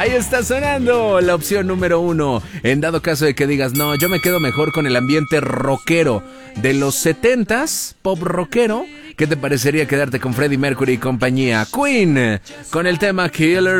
Ahí está sonando la opción número 1. En dado caso de que digas, no, yo me quedo mejor con el ambiente rockero de los 70s, pop rockero, ¿qué te parecería quedarte con Freddie Mercury y compañía? Queen, con el tema Killer